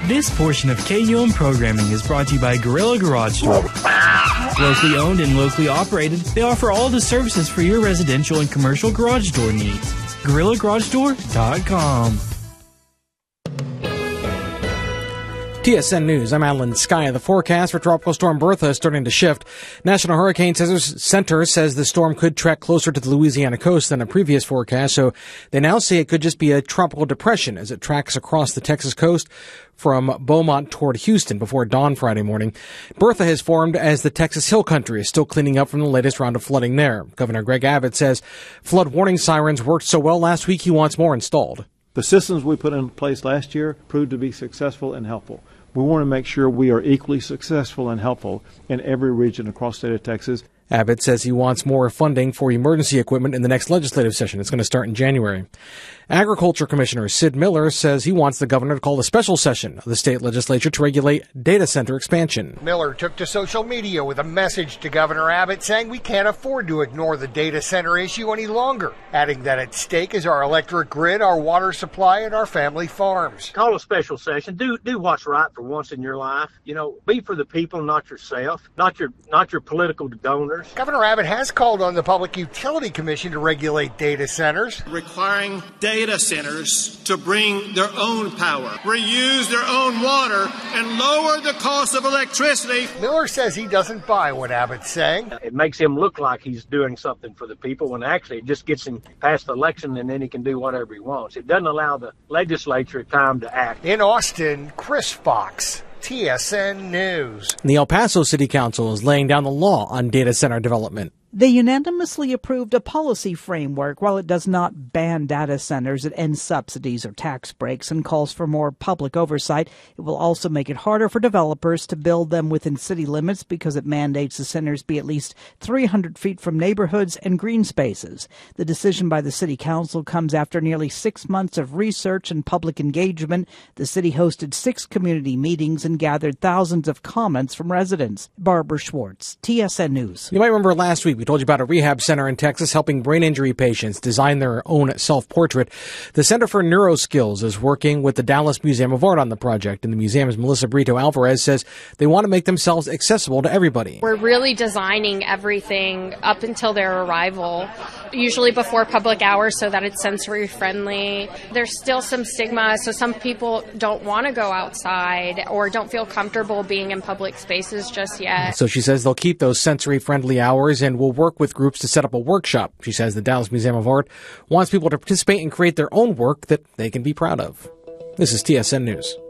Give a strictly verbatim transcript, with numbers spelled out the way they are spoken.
This portion of K U M programming is brought to you by Gorilla Garage Door. Locally owned and locally operated, they offer all the services for your residential and commercial garage door needs. gorilla garage door dot com. T S N News, I'm Alan Skye. The forecast for Tropical Storm Bertha is starting to shift. National Hurricane Center says the storm could trek closer to the Louisiana coast than a previous forecast, so they now say it could just be a tropical depression as it tracks across the Texas coast from Beaumont toward Houston before dawn Friday morning. Bertha has formed as the Texas Hill Country is still cleaning up from the latest round of flooding there. Governor Greg Abbott says flood warning sirens worked so well last week he wants more installed. The systems we put in place last year proved to be successful and helpful. We want to make sure we are equally successful and helpful in every region across the state of Texas. Abbott says he wants more funding for emergency equipment in the next legislative session. It's going to start in January. Agriculture Commissioner Sid Miller says he wants the governor to call a special session of the state legislature to regulate data center expansion. Miller took to social media with a message to Governor Abbott saying we can't afford to ignore the data center issue any longer, adding that at stake is our electric grid, our water supply, and our family farms. Call a special session. Do do what's right for once in your life. You know, be for the people, not yourself, not your not your political donors. Governor Abbott has called on the Public Utility Commission to regulate data centers, requiring data centers to bring their own power, reuse their own water, and lower the cost of electricity. Miller says he doesn't buy what Abbott's saying. It makes him look like he's doing something for the people when actually it just gets him past the election and then he can do whatever he wants. It doesn't allow the legislature time to act. In Austin, Chris Fox, T S N News. The El Paso City Council is laying down the law on data center development. They unanimously approved a policy framework. While it does not ban data centers, it ends subsidies or tax breaks and calls for more public oversight. It will also make it harder for developers to build them within city limits because it mandates the centers be at least three hundred feet from neighborhoods and green spaces. The decision by the city council comes after nearly six months of research and public engagement. The city hosted six community meetings and gathered thousands of comments from residents. Barbara Schwartz, T S N News. You might remember last week we told you about a rehab center in Texas helping brain injury patients design their own self-portrait. The Center for Neuroskills is working with the Dallas Museum of Art on the project, and the museum's Melissa Brito Alvarez says they want to make themselves accessible to everybody. We're really designing everything up until their arrival, usually before public hours, so that it's sensory friendly. There's still some stigma, so some people don't want to go outside or don't feel comfortable being in public spaces just yet. So she says they'll keep those sensory friendly hours and will work with groups to set up a workshop. She says the Dallas Museum of Art wants people to participate and create their own work that they can be proud of. This is T S N News.